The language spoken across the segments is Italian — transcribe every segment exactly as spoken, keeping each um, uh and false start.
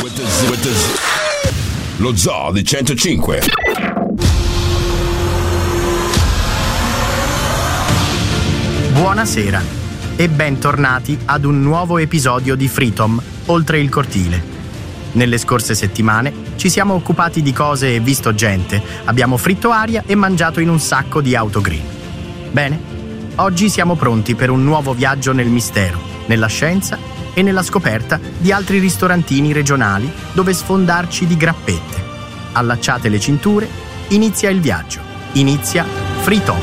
Lo Zoo di centocinque. Buonasera e bentornati ad un nuovo episodio di Freetom, Oltre il cortile. Nelle scorse settimane ci siamo occupati di cose e visto gente, abbiamo fritto aria e mangiato in un sacco di autogrill. Bene, oggi siamo pronti per un nuovo viaggio nel mistero, nella scienza e nella scoperta di altri ristorantini regionali dove sfondarci di grappette. Allacciate le cinture, inizia il viaggio, inizia Freetom.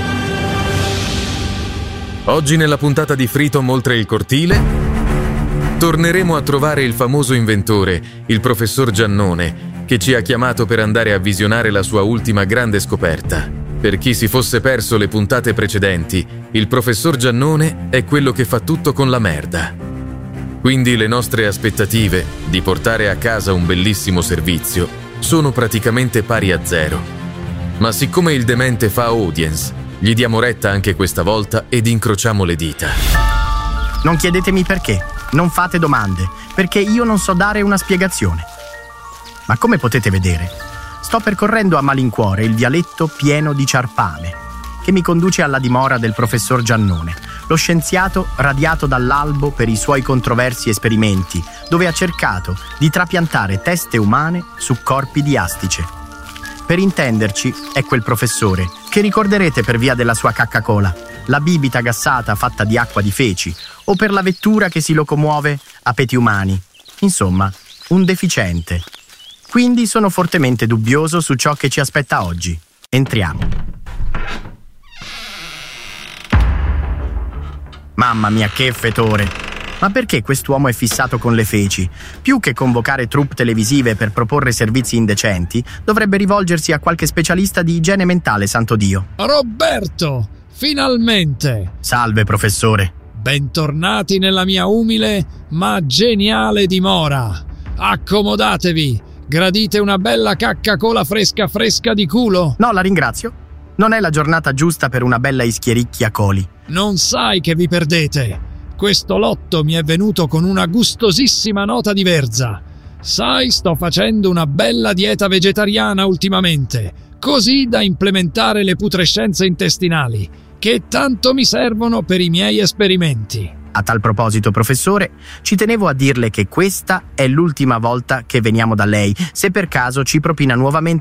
Oggi nella puntata di Freetom Oltre il cortile torneremo a trovare il famoso inventore, il professor Giannone, che ci ha chiamato per andare a visionare la sua ultima grande scoperta. Per chi si fosse perso le puntate precedenti, il professor Giannone è quello che fa tutto con la merda. Quindi le nostre aspettative di portare a casa un bellissimo servizio sono praticamente pari a zero. Ma siccome il demente fa audience, gli diamo retta anche questa volta ed incrociamo le dita. Non chiedetemi perché, non fate domande, perché io non so dare una spiegazione. Ma come potete vedere, sto percorrendo a malincuore il vialetto pieno di ciarpame che mi conduce alla dimora del professor Giannone, lo scienziato radiato dall'albo per i suoi controversi esperimenti, dove ha cercato di trapiantare teste umane su corpi di astice. Per intenderci, è quel professore che ricorderete per via della sua Coca-Cola, la bibita gassata fatta di acqua di feci, o per la vettura che si locomuove a peti umani. Insomma, un deficiente. Quindi sono fortemente dubbioso su ciò che ci aspetta oggi. Entriamo. Mamma mia, che fetore! Ma perché quest'uomo è fissato con le feci? Più che convocare troupe televisive per proporre servizi indecenti, dovrebbe rivolgersi a qualche specialista di igiene mentale, santo Dio. Roberto, finalmente! Salve, professore. Bentornati nella mia umile ma geniale dimora. Accomodatevi. Gradite una bella Coca-Cola fresca fresca di culo? No, la ringrazio. Non è la giornata giusta per una bella ischiericchia coli. Non sai che vi perdete. Questo lotto mi è venuto con una gustosissima nota di verza. Sai, sto facendo una bella dieta vegetariana ultimamente, così da implementare le putrescenze intestinali, che tanto mi servono per i miei esperimenti. A tal proposito, professore, ci tenevo a dirle che questa è l'ultima volta che veniamo da lei, se per caso ci propina nuovamente